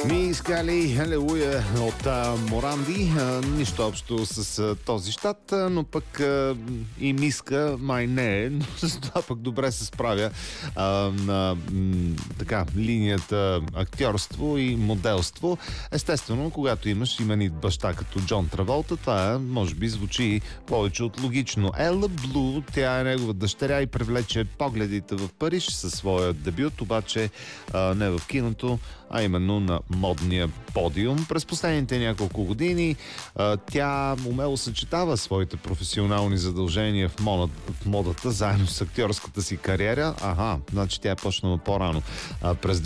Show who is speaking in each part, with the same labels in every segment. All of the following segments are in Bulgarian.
Speaker 1: Искали Халелуя от Моранди. Нищо общо с този щат, но пък и Миска май не е, но с това пък добре се справя на така линията актьорство и моделство. Естествено, когато имаш именит баща като Джон Траволта, това може би звучи повече от логично. Ела Блу, тя е негова дъщеря и привлече погледите в Париж със своя дебют, обаче не в киното, а именно на модния подиум. През последните няколко години тя умело съчетава своите професионални задължения в модата, заедно с актьорската си кариера. Значи тя е почнала по-рано. През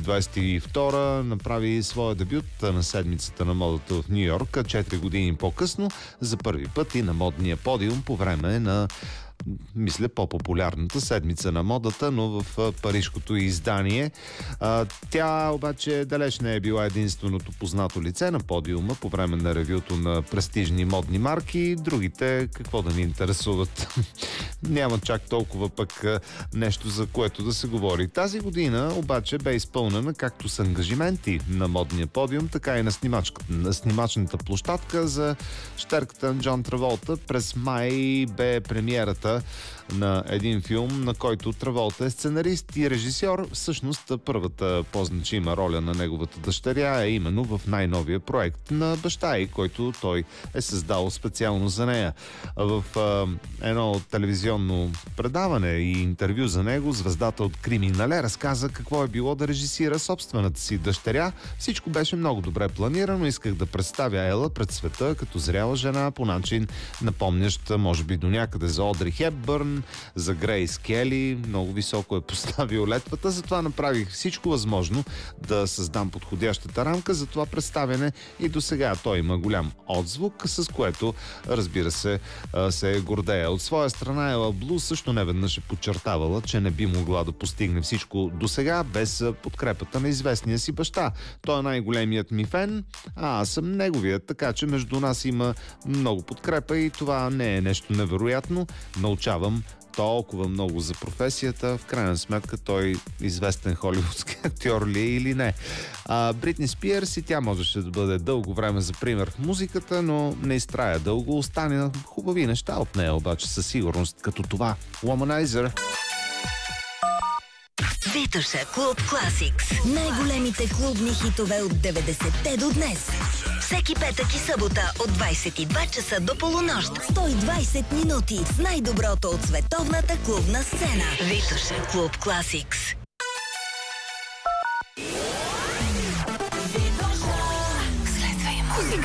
Speaker 1: 2022 направи своя дебют на седмицата на модата в Ню Йорк, 4 години по-късно, за първи път и на модния подиум по време на мисля по-популярната седмица на модата, но в парижкото издание. Тя обаче далеч не е била единственото познато лице на подиума по време на ревюто на престижни модни марки. Другите какво да ни интересуват? Няма чак толкова пък нещо, за което да се говори. Тази година обаче бе изпълнена както с ангажименти на модния подиум, така и на снимачната площадка за щерката на Джон Траволта. През май бе премиерата на един филм, на който Траволта е сценарист и режисьор. Всъщност първата по-значима роля на неговата дъщеря е именно в най-новия проект на баща й, който той е създал специално за нея. В едно телевизионно предаване и интервю за него, звездата от Криминале разказа какво е било да режисира собствената си дъщеря. Всичко беше много добре планирано. Исках да представя Ела пред света като зряла жена по начин, напомнящ може би до някъде за Одри Хепбърн, за Грейс Кели. Много високо е поставил летвата, затова направих всичко възможно да създам подходящата рамка за това представяне и до сега той има голям отзвук, с което, разбира се, се е гордея. От своя страна Ела Блу също неведнъж е подчертавала, че не би могла да постигне всичко до сега без подкрепата на известния си баща. Той е най-големият ми фен, а аз съм неговият, така че между нас има много подкрепа и това не е нещо невероятно. Научавам толкова много за професията. В крайна сметка той известен холивудски актьор ли е или не. Бритни Спиърс и тя можеше да бъде дълго време за пример в музиката, но не изтрая дълго. Остана хубави неща от нея обаче със сигурност, като това Womanizer.
Speaker 2: Витоша Клуб Класикс. Най-големите клубни хитове от 90-те до днес. Всеки петък и събота от 22 часа до полунощ. 120 минути с най-доброто от световната клубна сцена. Витоша Клуб Класикс.